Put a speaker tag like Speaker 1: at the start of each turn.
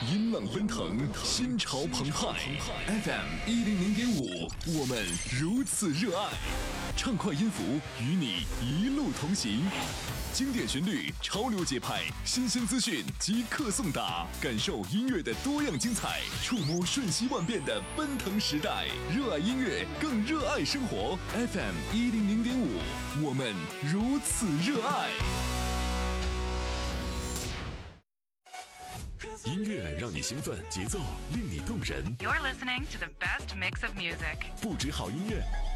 Speaker 1: 音浪奔腾，心潮澎湃。FM100.5，我们如此热爱。畅快音符与你一路同行，经典旋律，潮流节拍，新鲜资讯即刻送达，感受音乐的多样精彩，触摸瞬息万变的奔腾时代。热爱音乐，更热爱生活。FM100.5，我们如此热爱。音乐让你兴奋，节奏令你动人。
Speaker 2: You're listening to the best mix of music.
Speaker 1: 不止好音乐，